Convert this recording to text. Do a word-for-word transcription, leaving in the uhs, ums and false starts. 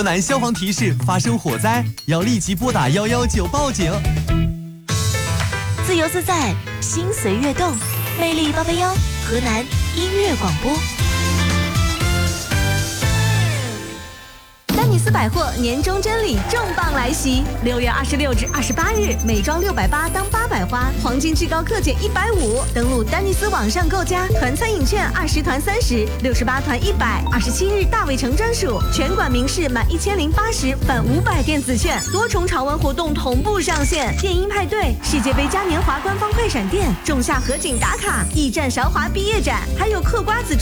河南消防提示：发生火灾要立即拨打幺幺九报警。 自由自在，心随悦动，魅力八八幺，河南音乐广播。丹尼斯百货年终真礼重磅来袭，六月二十六至二十八日，美妆六百八当八百花，黄金至高克减一百五。登录丹尼斯网上购价，团餐饮券二十团三十，六十八团一百。二十七日大伟城专属，全馆名士满一千零八十返五百电子券，多重潮玩活动同步上线。电音派对、世界杯嘉年华官方快闪店、仲夏河景打卡、驿站韶华毕业展，还有嗑瓜子。